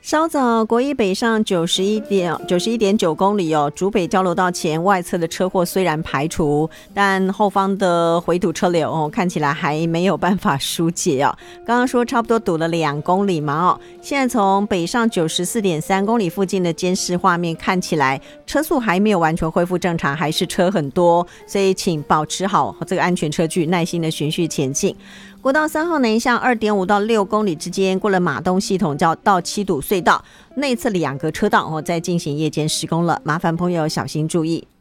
稍早，国一北上91.9公里哦，竹北交流道前外侧的车祸虽然排除，但后方的回堵车流哦，看起来还没有办法疏解哦。刚刚说差不多堵了2公里嘛哦，现在从北上94.3公里附近的监视画面看起来，车速还没有完全恢复正常，还是车很多，所以请保持好这个安全车距，耐心的循序前进。国道3号南向2.5到6公里之间，过了马东系统到七堵隧道内侧2个车道在进行夜间施工了，麻烦朋友小心注意。